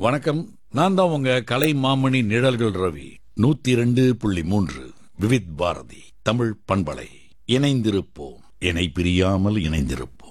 வணக்கம். நான் தான் உங்க கலை மாமணி நிழல்கள் ரவி. 102.3 விவித் பாரதி தமிழ் பண்பலை. இணைந்திருப்போம், இணை பிரியாமல் இணைந்திருப்போம்.